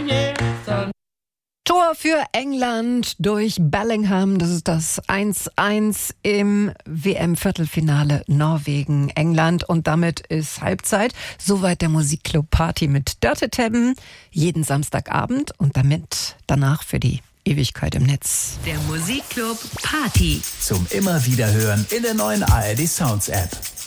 Tor für England durch Bellingham. Das ist das 1:1 im WM-Viertelfinale Norwegen-England. Und damit ist Halbzeit. Soweit der Musikclub Party mit Dörte Tebben. Jeden Samstagabend und damit danach für die Ewigkeit im Netz. Der Musikclub Party. Zum immer wieder hören in der neuen ARD Sounds App.